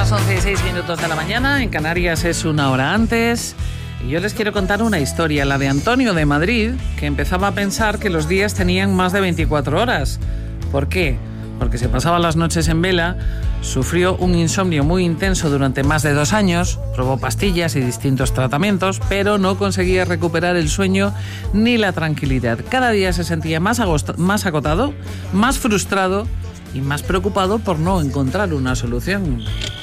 las 11:06 de la mañana, en Canarias es una hora antes. Y yo les quiero contar una historia, la de Antonio de Madrid, que empezaba a pensar que los días tenían más de 24 horas. ¿Por qué? Porque se pasaba las noches en vela, sufrió un insomnio muy intenso durante más de 2 años, probó pastillas y distintos tratamientos, pero no conseguía recuperar el sueño ni la tranquilidad. Cada día se sentía más agotado, más frustrado y más preocupado por no encontrar una solución.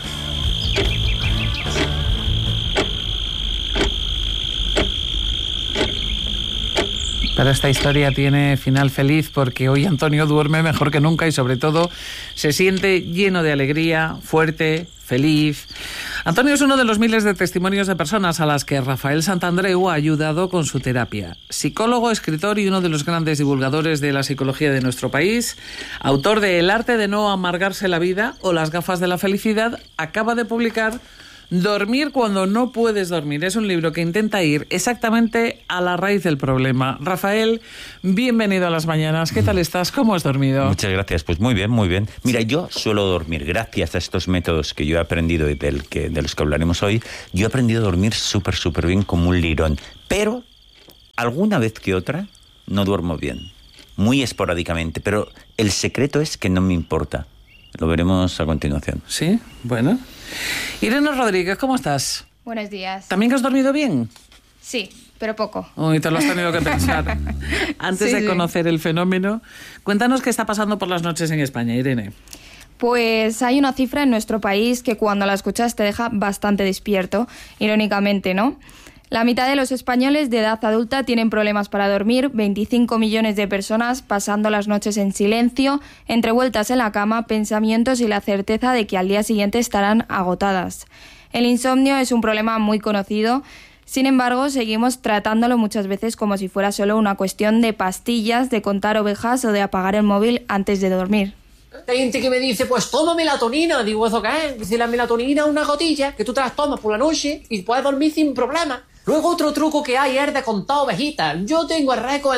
Pero esta historia tiene final feliz porque hoy Antonio duerme mejor que nunca y sobre todo se siente lleno de alegría, fuerte, feliz. Antonio es uno de los miles de testimonios de personas a las que Rafael Santandreu ha ayudado con su terapia. Psicólogo, escritor y uno de los grandes divulgadores de la psicología de nuestro país, autor de El arte de no amargarse la vida o Las gafas de la felicidad, acaba de publicar Dormir cuando no puedes dormir. Es un libro que intenta ir exactamente a la raíz del problema. Rafael, bienvenido a Las Mañanas. ¿Qué tal estás? ¿Cómo has dormido? Muchas gracias. Pues muy bien, muy bien. Mira, yo suelo dormir, gracias a estos métodos que yo he aprendido y de los que hablaremos hoy, yo he aprendido a dormir súper bien como un lirón. Pero alguna vez que otra no duermo bien. Muy esporádicamente. Pero el secreto es que no me importa. Lo veremos a continuación. Sí, bueno. Irene Rodríguez, ¿cómo estás? Buenos días. ¿También que has dormido bien? Sí, pero poco. Uy, te lo has tenido que pensar. Antes de conocer el fenómeno, cuéntanos qué está pasando por las noches en España, Irene. Pues hay una cifra en nuestro país que cuando la escuchas te deja bastante despierto, irónicamente, ¿no? La mitad de los españoles de edad adulta tienen problemas para dormir, 25 millones de personas pasando las noches en silencio, entre vueltas en la cama, pensamientos y la certeza de que al día siguiente estarán agotadas. El insomnio es un problema muy conocido, sin embargo, seguimos tratándolo muchas veces como si fuera solo una cuestión de pastillas, de contar ovejas o de apagar el móvil antes de dormir. Hay gente que me dice, pues toma melatonina. Digo, ¿eso qué es? Dice, la melatonina es una gotilla que tú te las tomas por la noche y puedes dormir sin problema. Luego otro truco que hay es de contar ovejitas. Yo tengo el récord en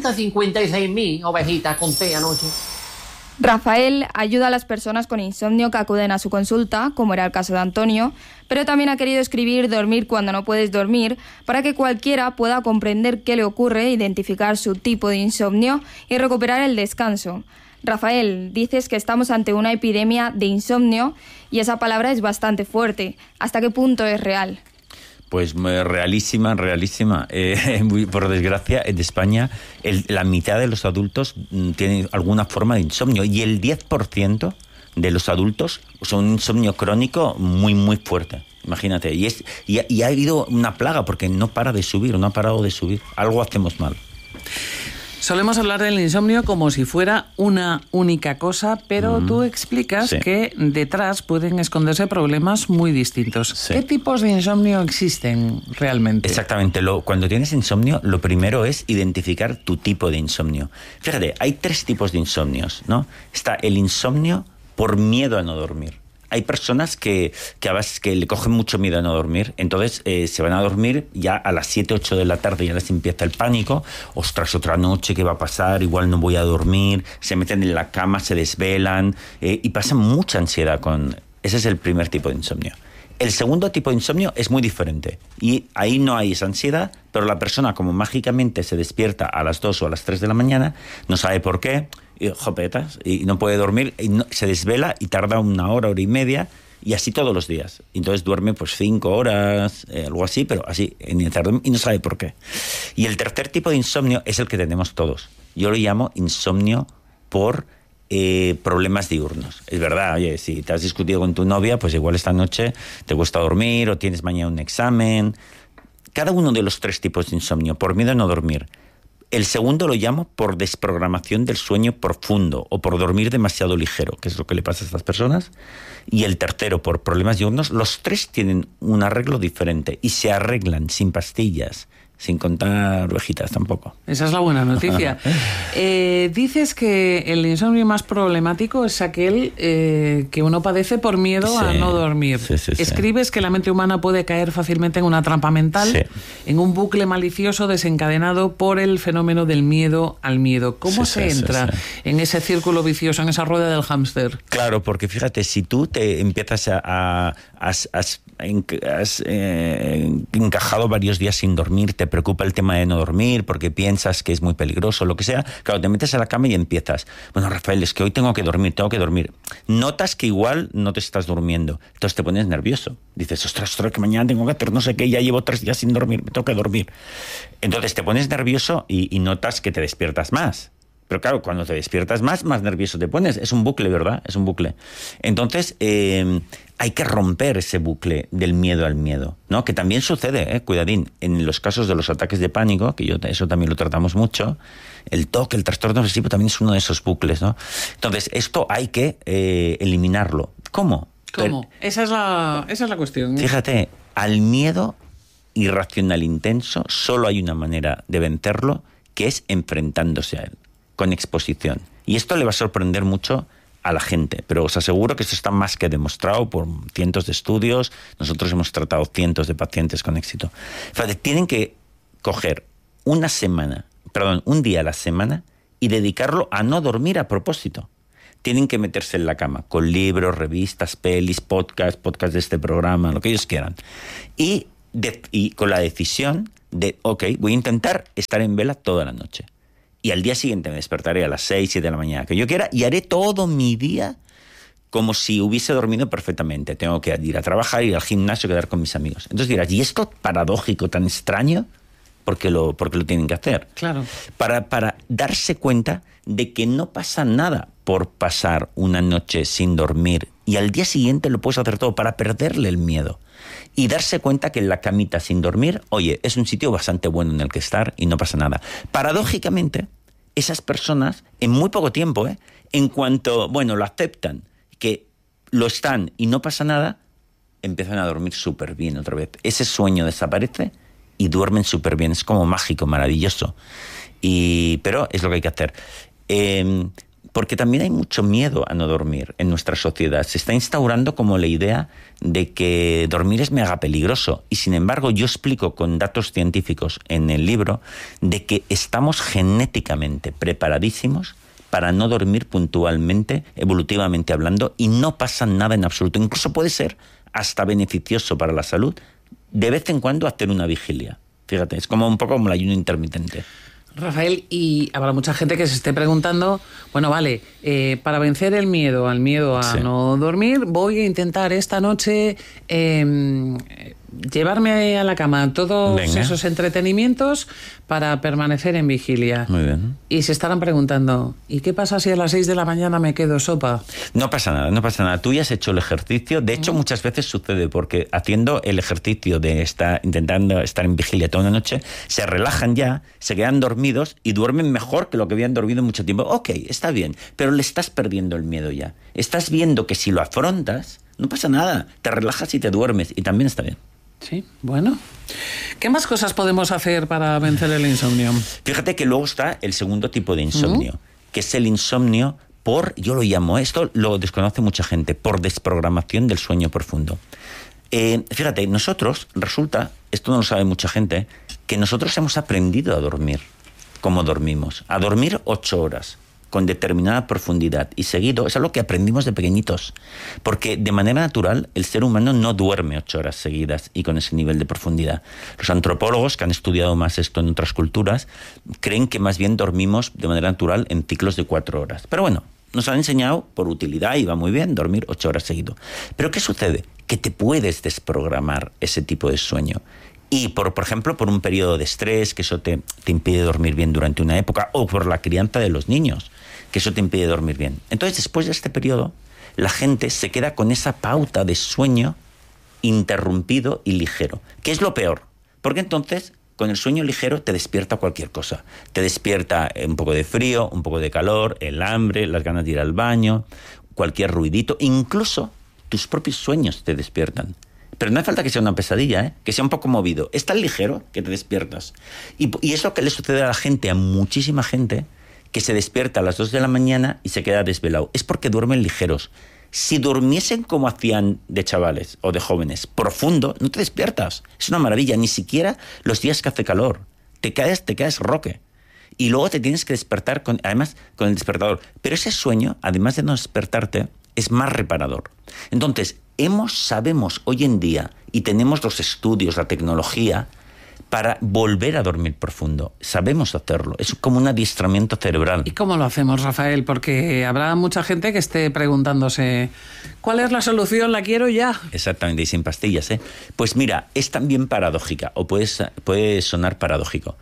256.000 ovejitas conté anoche. Rafael ayuda a las personas con insomnio que acuden a su consulta, como era el caso de Antonio, pero también ha querido escribir Dormir cuando no puedes dormir para que cualquiera pueda comprender qué le ocurre, identificar su tipo de insomnio y recuperar el descanso. Rafael, dices que estamos ante una epidemia de insomnio y esa palabra es bastante fuerte. ¿Hasta qué punto es real? Pues realísima. Por desgracia, en España la mitad de los adultos tienen alguna forma de insomnio y el 10% de los adultos son un insomnio crónico muy fuerte. Imagínate. Y ha habido una plaga porque no ha parado de subir. Algo hacemos mal. Solemos hablar del insomnio como si fuera una única cosa, pero tú explicas que detrás pueden esconderse problemas muy distintos. Sí. ¿Qué tipos de insomnio existen realmente? Exactamente. Cuando tienes insomnio, lo primero es identificar tu tipo de insomnio. Fíjate, hay 3 tipos de insomnios, ¿no? Está el insomnio por miedo a no dormir. Hay personas que a veces que le cogen mucho miedo a no dormir, entonces se van a dormir ya a las 7, 8 de la tarde, ya les empieza el pánico. Ostras, otra noche, ¿qué va a pasar? Igual no voy a dormir. Se meten en la cama, se desvelan y pasan mucha ansiedad Ese es el primer tipo de insomnio. El segundo tipo de insomnio es muy diferente y ahí no hay esa ansiedad, pero la persona como mágicamente se despierta a las 2 o a las 3 de la mañana, no sabe por qué, y no puede dormir, se desvela y tarda 1 hora y media y así todos los días. Entonces duerme pues 5 horas, algo así, pero así y no sabe por qué. Y el tercer tipo de insomnio es el que tenemos todos. Yo lo llamo insomnio por problemas diurnos. Es verdad, oye, si te has discutido con tu novia, pues igual esta noche te cuesta dormir o tienes mañana un examen. Cada uno de los 3 tipos de insomnio, por miedo a no dormir. El segundo lo llamo por desprogramación del sueño profundo o por dormir demasiado ligero, que es lo que le pasa a estas personas. Y el tercero, por problemas diurnos. Los 3 tienen un arreglo diferente y se arreglan sin pastillas, sin contar ovejitas tampoco. Esa es la buena noticia. Dices que el insomnio más problemático es aquel que uno padece por miedo a no dormir. Sí. Escribes que la mente humana puede caer fácilmente en una trampa mental, en un bucle malicioso desencadenado por el fenómeno del miedo al miedo. ¿Cómo se entra en ese círculo vicioso, en esa rueda del hámster? Claro, porque fíjate, si tú te empiezas has encajado varios días sin dormir, te preocupa el tema de no dormir porque piensas que es muy peligroso, lo que sea, claro, te metes a la cama y empiezas, bueno, Rafael, es que hoy tengo que dormir. Notas que igual no te estás durmiendo, entonces te pones nervioso, dices, ostras, que mañana tengo que hacer no sé qué, ya llevo 3 días sin dormir, me tengo que dormir. Entonces te pones nervioso y notas que te despiertas más. Pero claro, cuando te despiertas más nervioso te pones. Es un bucle, ¿verdad? Es un bucle. Entonces, hay que romper ese bucle del miedo al miedo, ¿no? Que también sucede, cuidadín, en los casos de los ataques de pánico, que eso también lo tratamos mucho, el TOC, el trastorno obsesivo, también es uno de esos bucles, ¿no? Entonces, esto hay que eliminarlo. ¿Cómo? Esa es la cuestión. Fíjate, al miedo irracional intenso solo hay una manera de vencerlo, que es enfrentándose a él, con exposición. Y esto le va a sorprender mucho a la gente, pero os aseguro que esto está más que demostrado por cientos de estudios. Nosotros hemos tratado cientos de pacientes con éxito. Fíjate, tienen que coger un día a la semana y dedicarlo a no dormir a propósito. Tienen que meterse en la cama con libros, revistas, pelis, podcast de este programa, lo que ellos quieran. Y con la decisión de, voy a intentar estar en vela toda la noche. Y al día siguiente me despertaré a las 6, 7 de la mañana que yo quiera y haré todo mi día como si hubiese dormido perfectamente. Tengo que ir a trabajar, ir al gimnasio, quedar con mis amigos. Entonces dirás, ¿y esto paradójico, tan extraño? ¿Por qué lo tienen que hacer? Claro. Para darse cuenta de que no pasa nada por pasar una noche sin dormir y al día siguiente lo puedes hacer todo para perderle el miedo. Y darse cuenta que en la camita sin dormir, es un sitio bastante bueno en el que estar y no pasa nada. Paradójicamente, esas personas, en muy poco tiempo, en cuanto, lo aceptan, que lo están y no pasa nada, empiezan a dormir súper bien otra vez. Ese sueño desaparece y duermen súper bien. Es como mágico, maravilloso. Pero es lo que hay que hacer. Porque también hay mucho miedo a no dormir en nuestra sociedad. Se está instaurando como la idea de que dormir es mega peligroso. Y sin embargo, yo explico con datos científicos en el libro de que estamos genéticamente preparadísimos para no dormir puntualmente, evolutivamente hablando, y no pasa nada en absoluto. Incluso puede ser hasta beneficioso para la salud de vez en cuando hacer una vigilia. Fíjate, es como un poco como el ayuno intermitente. Rafael, y habrá mucha gente que se esté preguntando, para vencer el miedo al miedo a no dormir, voy a intentar esta noche llevarme a la cama todos esos entretenimientos para permanecer en vigilia. Muy bien. Y se estarán preguntando, ¿y qué pasa si a las 6 de la mañana me quedo sopa? No pasa nada. Tú ya has hecho el ejercicio. De hecho, muchas veces sucede porque haciendo el ejercicio de intentando estar en vigilia toda una noche, se relajan ya, se quedan dormidos y duermen mejor que lo que habían dormido mucho tiempo. Está bien, pero le estás perdiendo el miedo ya. Estás viendo que si lo afrontas, no pasa nada. Te relajas y te duermes y también está bien. Sí, bueno. ¿Qué más cosas podemos hacer para vencer el insomnio? Fíjate que luego está el segundo tipo de insomnio, que es el insomnio yo lo llamo, esto lo desconoce mucha gente, por desprogramación del sueño profundo. Fíjate, nosotros, resulta, esto no lo sabe mucha gente, que nosotros hemos aprendido a dormir como dormimos, a dormir 8 horas. Con determinada profundidad y seguido, es algo que aprendimos de pequeñitos, porque de manera natural el ser humano no duerme 8 horas seguidas y con ese nivel de profundidad. Los antropólogos que han estudiado más esto en otras culturas creen que más bien dormimos de manera natural en ciclos de 4 horas. Pero nos han enseñado por utilidad y va muy bien dormir 8 horas seguido. Pero ¿qué sucede? Que te puedes desprogramar ese tipo de sueño. Y, por ejemplo, por un periodo de estrés, que eso te impide dormir bien durante una época, o por la crianza de los niños, que eso te impide dormir bien. Entonces, después de este periodo, la gente se queda con esa pauta de sueño interrumpido y ligero, que es lo peor, porque entonces, con el sueño ligero, te despierta cualquier cosa. Te despierta un poco de frío, un poco de calor, el hambre, las ganas de ir al baño, cualquier ruidito, incluso tus propios sueños te despiertan. Pero no hace falta que sea una pesadilla, ¿eh? Que sea un poco movido. Es tan ligero que te despiertas. Y es lo que le sucede a la gente, a muchísima gente, que se despierta a las 2 de la mañana y se queda desvelado. Es porque duermen ligeros. Si durmiesen como hacían de chavales o de jóvenes, profundo, no te despiertas. Es una maravilla. Ni siquiera los días que hace calor. Te quedas roque. Y luego te tienes que despertar, además, con el despertador. Pero ese sueño, además de no despertarte, es más reparador. Entonces, sabemos hoy en día, y tenemos los estudios, la tecnología, para volver a dormir profundo. Sabemos hacerlo. Es como un adiestramiento cerebral. ¿Y cómo lo hacemos, Rafael? Porque habrá mucha gente que esté preguntándose ¿cuál es la solución? La quiero ya. Exactamente, y sin pastillas, ¿eh? Pues mira, es también paradójica, o puede sonar paradójico.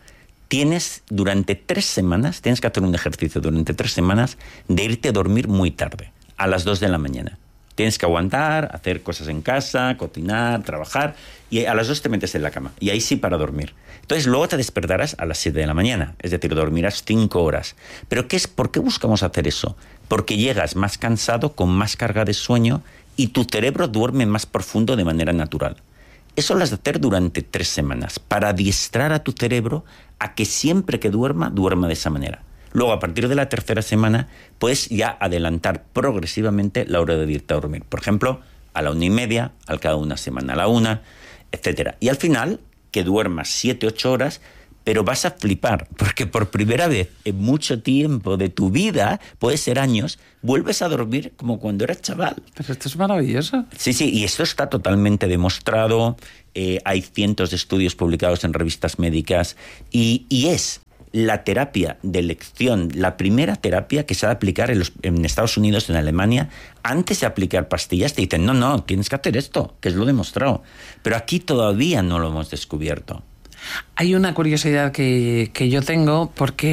Durante 3 semanas, tienes que hacer un ejercicio durante 3 semanas de irte a dormir muy tarde, a las 2 de la mañana. Tienes que aguantar, hacer cosas en casa, cocinar, trabajar, y a las 2 te metes en la cama. Y ahí sí para dormir. Entonces luego te despertarás a las 7 de la mañana. Es decir, dormirás 5 horas. ¿Pero por qué buscamos hacer eso? Porque llegas más cansado, con más carga de sueño, y tu cerebro duerme más profundo de manera natural. Eso lo has de hacer durante 3 semanas, para adiestrar a tu cerebro a que siempre que duerma de esa manera. Luego, a partir de la 3ª semana, puedes ya adelantar progresivamente la hora de irte a dormir. Por ejemplo, a la 1:30, al cabo de una semana a la 1, etc. Y al final, que duermas 7-8 horas, pero vas a flipar, porque por primera vez en mucho tiempo de tu vida, puede ser años, vuelves a dormir como cuando eras chaval. Pero esto es maravilloso. Sí, y esto está totalmente demostrado. Hay cientos de estudios publicados en revistas médicas y es la terapia de elección, la primera terapia que se ha de aplicar en Estados Unidos, en Alemania. Antes de aplicar pastillas te dicen, no, tienes que hacer esto, que es lo demostrado. Pero aquí todavía no lo hemos descubierto. Hay una curiosidad que yo tengo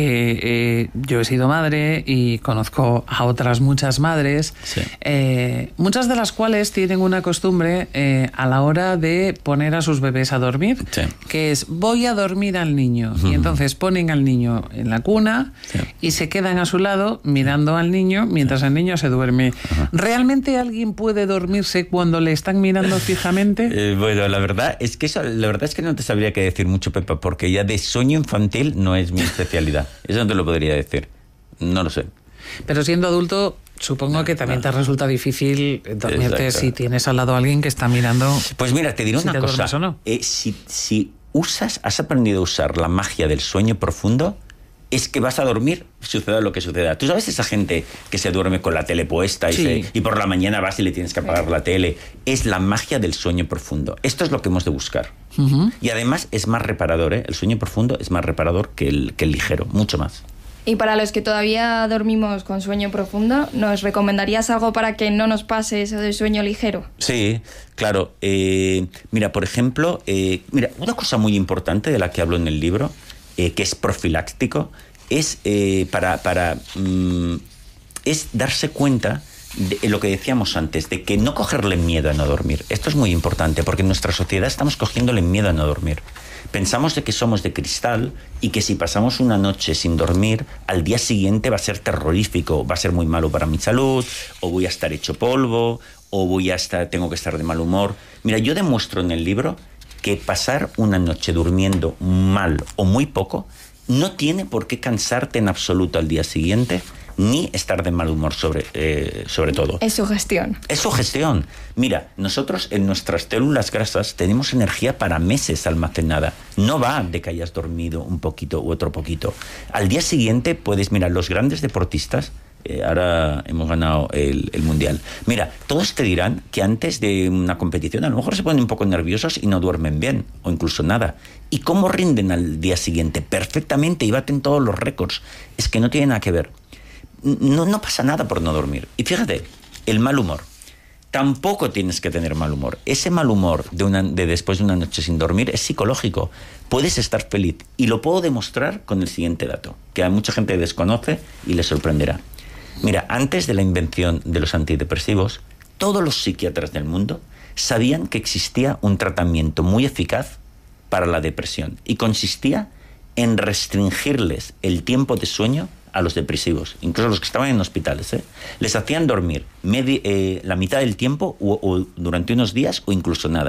porque yo he sido madre y conozco a otras muchas madres, sí. Muchas de las cuales tienen una costumbre a la hora de poner a sus bebés a dormir, sí. que es voy a dormir al niño. Y entonces ponen al niño en la cuna, sí. Y se quedan a su lado mirando al niño mientras el niño se duerme. Ajá. ¿Realmente alguien puede dormirse cuando le están mirando fijamente? Bueno, la verdad es que no te sabría qué decir mucho, Pepa, porque ya de sueño infantil no es mi especialidad. Eso no te lo podría decir. No lo sé. Pero siendo adulto, supongo que también te resulta difícil dormirte. Exacto. Si tienes al lado a alguien que está mirando. Pues mira, te diré una cosa. ¿O no? Si has aprendido a usar la magia del sueño profundo, es que vas a dormir, suceda lo que suceda. ¿Tú sabes esa gente que se duerme con la tele puesta y por la mañana vas y le tienes que apagar la tele? Es la magia del sueño profundo. Esto es lo que hemos de buscar. Uh-huh. Y además es más reparador, ¿eh? El sueño profundo es más reparador que el ligero, mucho más. Y para los que todavía dormimos con sueño profundo, ¿nos recomendarías algo para que no nos pase eso del sueño ligero? Sí, claro. Mira, por ejemplo, una cosa muy importante de la que hablo en el libro, que es profiláctico, es es darse cuenta de lo que decíamos antes, de que no cogerle miedo a no dormir. Esto es muy importante, porque en nuestra sociedad estamos cogiéndole miedo a no dormir. Pensamos de que somos de cristal y que si pasamos una noche sin dormir, al día siguiente va a ser terrorífico, va a ser muy malo para mi salud, o voy a estar hecho polvo, o tengo que estar de mal humor. Mira, yo demuestro en el libro que pasar una noche durmiendo mal o muy poco no tiene por qué cansarte en absoluto al día siguiente, ni estar de mal humor sobre todo. Es sugestión. Es sugestión. Mira, nosotros en nuestras células grasas tenemos energía para meses almacenada. No va de que hayas dormido un poquito u otro poquito. Al día siguiente mira, los grandes deportistas, ahora hemos ganado el Mundial. Mira, todos te dirán que antes de una competición a lo mejor se ponen un poco nerviosos y no duermen bien, o incluso nada. ¿Y cómo rinden al día siguiente? Perfectamente, y baten todos los récords. Es que no tiene nada que ver. No pasa nada por no dormir. Y fíjate, el mal humor. Tampoco tienes que tener mal humor. Ese mal humor de después de una noche sin dormir es psicológico. Puedes estar feliz. Y lo puedo demostrar con el siguiente dato, que a mucha gente desconoce y le sorprenderá. Mira, antes de la invención de los antidepresivos, todos los psiquiatras del mundo sabían que existía un tratamiento muy eficaz para la depresión. Y consistía en restringirles el tiempo de sueño a los depresivos, incluso los que estaban en hospitales, ¿eh? Les hacían dormir la mitad del tiempo o durante unos días o incluso nada.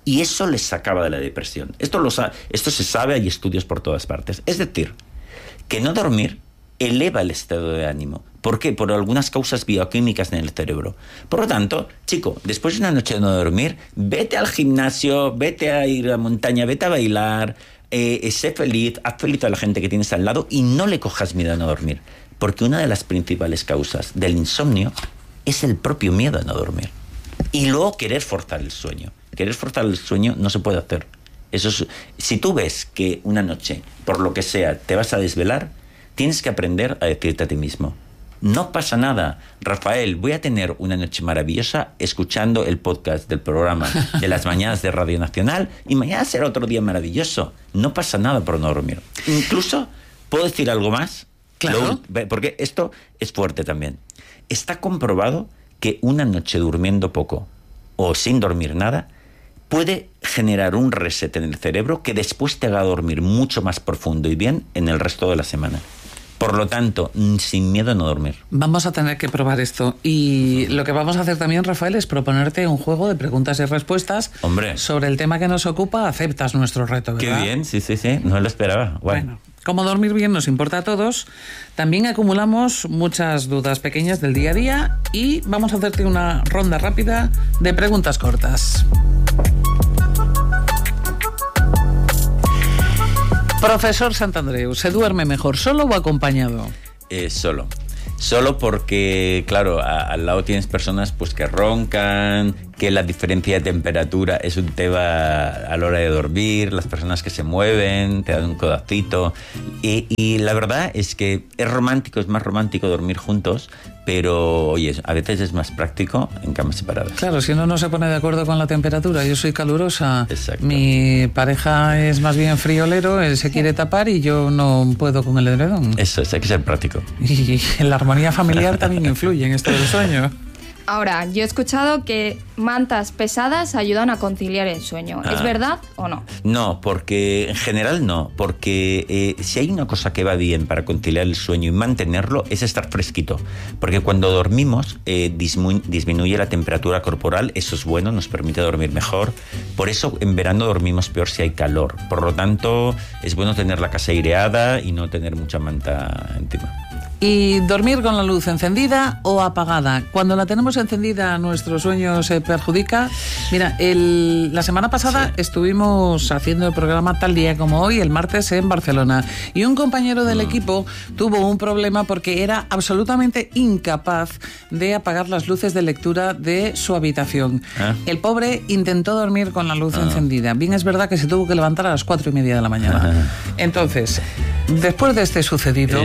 Y eso les sacaba de la depresión. Esto se sabe, hay estudios por todas partes. Es decir, que no dormir eleva el estado de ánimo. ¿Por qué? Por algunas causas bioquímicas en el cerebro. Por lo tanto, chico, después de una noche de no dormir, vete al gimnasio, vete a ir a la montaña, vete a bailar, sé feliz, haz feliz a la gente que tienes al lado y no le cojas miedo a no dormir. Porque una de las principales causas del insomnio es el propio miedo a no dormir. Y luego querer forzar el sueño. Querer forzar el sueño no se puede hacer. Si tú ves que una noche, por lo que sea, te vas a desvelar, tienes que aprender a decirte a ti mismo: no pasa nada, Rafael, voy a tener una noche maravillosa escuchando el podcast del programa de las mañanas de Radio Nacional y mañana será otro día maravilloso. No pasa nada por no dormir. Incluso, ¿puedo decir algo más? Claro. Porque esto es fuerte también. Está comprobado que una noche durmiendo poco o sin dormir nada puede generar un reset en el cerebro que después te haga dormir mucho más profundo y bien en el resto de la semana. Por lo tanto, sin miedo a no dormir. Vamos a tener que probar esto. Y lo que vamos a hacer también, Rafael, es proponerte un juego de preguntas y respuestas. Hombre. Sobre el tema que nos ocupa. Aceptas nuestro reto, ¿verdad? Qué bien, sí, no lo esperaba. Bueno, como dormir bien nos importa a todos, también acumulamos muchas dudas pequeñas del día a día y vamos a hacerte una ronda rápida de preguntas cortas. Profesor Santandreu, ¿se duerme mejor solo o acompañado? Solo porque, claro, al lado tienes personas pues que roncan, que la diferencia de temperatura es un tema a la hora de dormir, las personas que se mueven, te dan un codacito. Y la verdad es que es más romántico dormir juntos, pero, oye, a veces es más práctico en camas separadas. Claro, si uno no se pone de acuerdo con la temperatura. Yo soy calurosa, exacto. Mi pareja es más bien friolero, él se quiere tapar y yo no puedo con el edredón. Eso hay que ser práctico. Y la armonía familiar también influye en esto del sueño. Ahora, yo he escuchado que mantas pesadas ayudan a conciliar el sueño. ¿Es verdad o no? No, porque en general no. Porque si hay una cosa que va bien para conciliar el sueño y mantenerlo es estar fresquito. Porque cuando dormimos disminuye la temperatura corporal. Eso es bueno, nos permite dormir mejor. Por eso en verano dormimos peor si hay calor. Por lo tanto, es bueno tener la casa aireada y no tener mucha manta encima. ¿Y dormir con la luz encendida o apagada? Cuando la tenemos encendida, ¿nuestro sueño se perjudica? Mira, la semana pasada estuvimos haciendo el programa tal día como hoy, el martes, en Barcelona. Y un compañero del equipo tuvo un problema porque era absolutamente incapaz de apagar las luces de lectura de su habitación. El pobre intentó dormir con la luz encendida. Bien, es verdad que se tuvo que levantar a las 4:30 de la mañana. Entonces, después de este sucedido...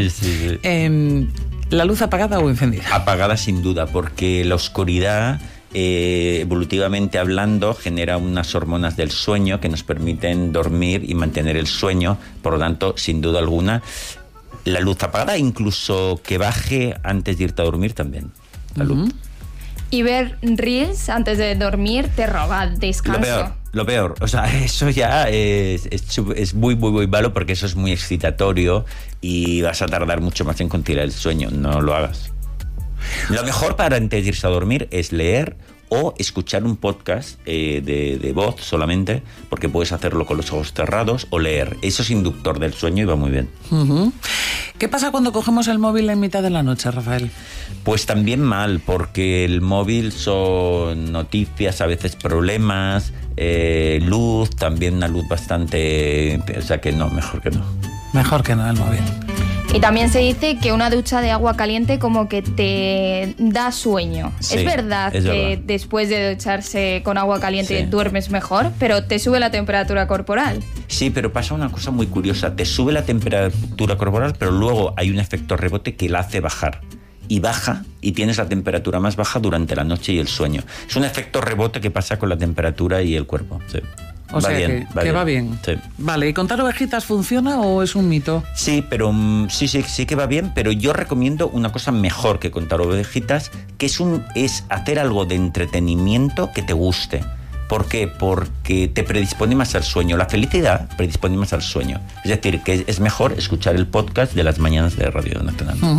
¿La luz apagada o encendida? Apagada sin duda, porque la oscuridad, evolutivamente hablando, genera unas hormonas del sueño que nos permiten dormir y mantener el sueño. Por lo tanto, sin duda alguna, la luz apagada, incluso que baje antes de irte a dormir también. La luz. Y ver reels antes de dormir te roba descanso. Lo peor. O sea, eso ya es muy, muy, muy malo porque eso es muy excitatorio y vas a tardar mucho más en conciliar el sueño. No lo hagas. Lo mejor para antes de irse a dormir es leer o escuchar un podcast de voz solamente, porque puedes hacerlo con los ojos cerrados, o leer. Eso es inductor del sueño y va muy bien. ¿Qué pasa cuando cogemos el móvil en mitad de la noche, Rafael? Pues también mal, porque el móvil son noticias, a veces problemas, luz, también una luz bastante... O sea que no, mejor que no. Mejor que no el móvil. Y también se dice que una ducha de agua caliente como que te da sueño. Sí, es verdad que después de ducharse con agua caliente duermes mejor, pero te sube la temperatura corporal. Sí, pero pasa una cosa muy curiosa. Te sube la temperatura corporal, pero luego hay un efecto rebote que la hace bajar. Y baja, y tienes la temperatura más baja durante la noche y el sueño. Es un efecto rebote que pasa con la temperatura y el cuerpo. Sí. O sea, que va bien. Sí. Vale, ¿y contar ovejitas funciona o es un mito? Sí, pero sí que va bien, pero yo recomiendo una cosa mejor que contar ovejitas, que es hacer algo de entretenimiento que te guste. ¿Por qué? Porque te predispone más al sueño. La felicidad predispone más al sueño. Es decir, que es mejor escuchar el podcast de las mañanas de Radio Nacional.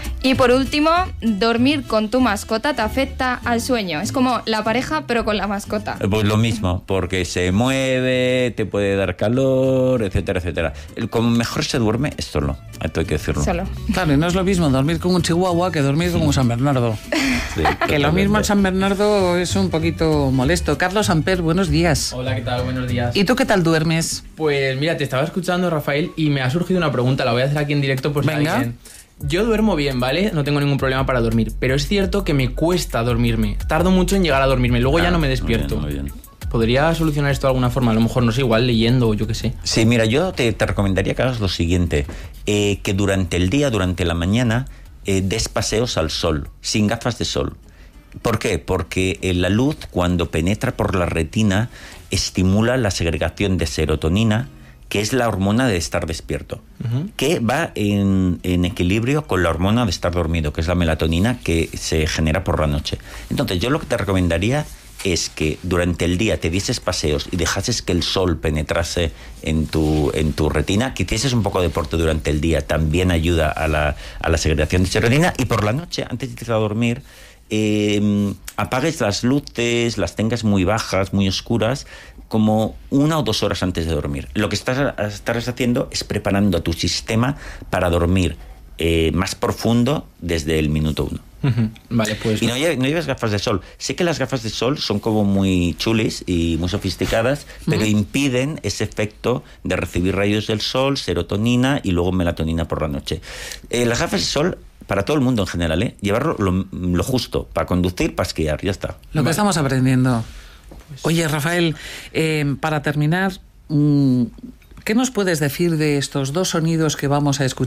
Y por último, dormir con tu mascota te afecta al sueño. Es como la pareja, pero con la mascota. Pues lo mismo, porque se mueve, te puede dar calor, etcétera, etcétera. Como mejor se duerme es solo, esto hay que decirlo. Solo. Claro, y no es lo mismo dormir con un chihuahua que dormir con un San Bernardo. Sí, Que lo mismo el San Bernardo es un poquito molesto. Carlos Amper, buenos días. Hola, ¿qué tal? Buenos días. ¿Y tú qué tal duermes? Pues mira, te estaba escuchando, Rafael, y me ha surgido una pregunta, la voy a hacer aquí en directo por si Venga. alguien... Yo duermo bien, ¿vale? No tengo ningún problema para dormir, pero es cierto que me cuesta dormirme. Tardo mucho en llegar a dormirme, luego ya no me despierto. Muy bien. ¿Podría solucionar esto de alguna forma? A lo mejor, no sé, igual leyendo o yo qué sé. Sí, mira, yo te recomendaría que hagas lo siguiente, que durante el día, durante la mañana, des paseos al sol, sin gafas de sol. ¿Por qué? Porque la luz, cuando penetra por la retina, estimula la segregación de serotonina, que es la hormona de estar despierto, que va en equilibrio con la hormona de estar dormido, que es la melatonina que se genera por la noche. Entonces, yo lo que te recomendaría es que durante el día te dieses paseos y dejases que el sol penetrase en tu retina, que hicieses un poco de deporte durante el día, también ayuda a la segregación de serotonina, y por la noche, antes de irte a dormir, apagues las luces, las tengas muy bajas, muy oscuras, como 1 o 2 horas antes de dormir. Lo que estarás haciendo es preparando a tu sistema para dormir más profundo desde el minuto 1. Vale, pues... Y no lleves gafas de sol. Sé que las gafas de sol son como muy chulis y muy sofisticadas, pero impiden ese efecto de recibir rayos del sol, serotonina y luego melatonina por la noche. Las gafas de sol, para todo el mundo en general, llevarlo lo justo, para conducir, para esquiar, ya está. Lo que estamos aprendiendo. Oye, Rafael, para terminar, ¿qué nos puedes decir de estos 2 sonidos que vamos a escuchar?